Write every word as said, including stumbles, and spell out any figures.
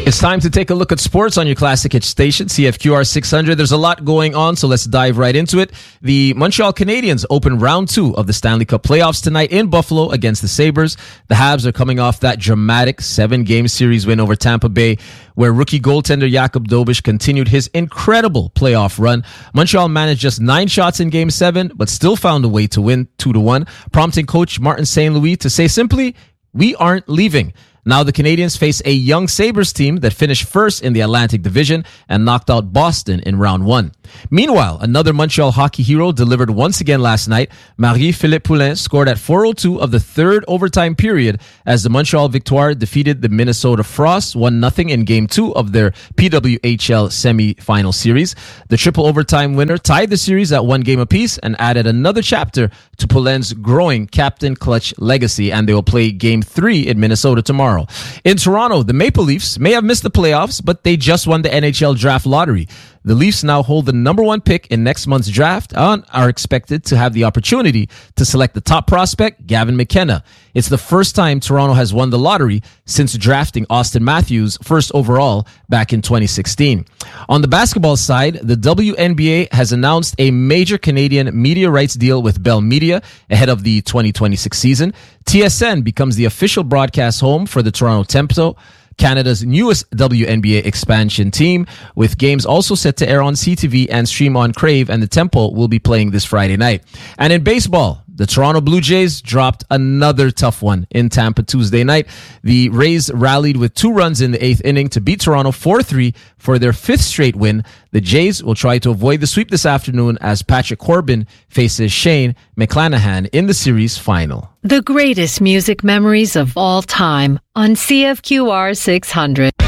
It's time to take a look at sports on your Classic Hit station, C F Q R six hundred. There's a lot going on, so let's dive right into it. The Montreal Canadiens open round two of the Stanley Cup playoffs tonight in Buffalo against the Sabres. The Habs are coming off that dramatic seven-game series win over Tampa Bay, where rookie goaltender Jakub Dobeš continued his incredible playoff run. Montreal managed just nine shots in Game seven, but still found a way to win two to one, prompting coach Martin Saint Louis to say simply, "We aren't leaving." Now the Canadiens face a young Sabres team that finished first in the Atlantic Division and knocked out Boston in round one. Meanwhile, another Montreal hockey hero delivered once again last night. Marie-Philippe Poulin scored at four oh two of the third overtime period as the Montreal Victoire defeated the Minnesota Frost one nothing in Game two of their P W H L semi-final series. The triple overtime winner tied the series at one game apiece and added another chapter to Poulin's growing Captain Clutch legacy, and they will play Game three in Minnesota tomorrow. In Toronto, the Maple Leafs may have missed the playoffs, but they just won the N H L draft lottery. The Leafs now hold the number one pick in next month's draft and are expected to have the opportunity to select the top prospect, Gavin McKenna. It's the first time Toronto has won the lottery since drafting Austin Matthews first overall back in twenty sixteen. On the basketball side, the W N B A has announced a major Canadian media rights deal with Bell Media ahead of the twenty twenty-six season. T S N becomes the official broadcast home for the Toronto Tempo, Canada's newest W N B A expansion team, with games also set to air on C T V and stream on Crave, and the Tempo will be playing this Friday night. And in baseball, the Toronto Blue Jays dropped another tough one in Tampa Tuesday night. The Rays rallied with two runs in the eighth inning to beat Toronto four three for their fifth straight win. The Jays will try to avoid the sweep this afternoon as Patrick Corbin faces Shane McClanahan in the series final. The greatest music memories of all time on C F Q R six hundred.